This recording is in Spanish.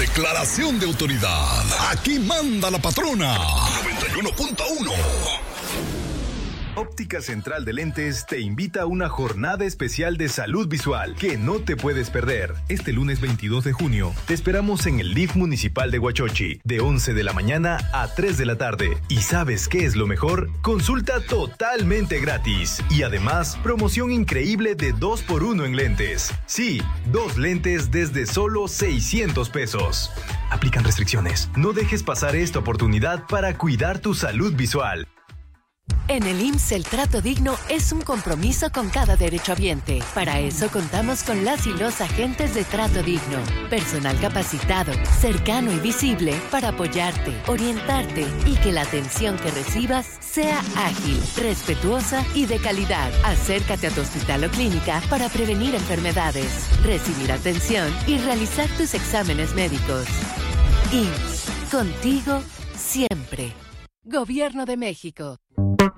Declaración de autoridad. Aquí manda la patrona. 91.1. Óptica Central de Lentes te invita a una jornada especial de salud visual que no te puedes perder. Este lunes 22 de junio te esperamos en el DIF municipal de Huachochi de 11 de la mañana a 3 de la tarde. ¿Y sabes qué es lo mejor? Consulta totalmente gratis. Y además, promoción increíble de 2x1 en lentes. Sí, 2 lentes desde solo 600 pesos. Aplican restricciones. No dejes pasar esta oportunidad para cuidar tu salud visual. En el IMSS el trato digno es un compromiso con cada derechohabiente. Para eso contamos con las y los agentes de trato digno. Personal capacitado, cercano y visible para apoyarte, orientarte y que la atención que recibas sea ágil, respetuosa y de calidad. Acércate a tu hospital o clínica para prevenir enfermedades, recibir atención y realizar tus exámenes médicos. IMSS, contigo siempre. Gobierno de México.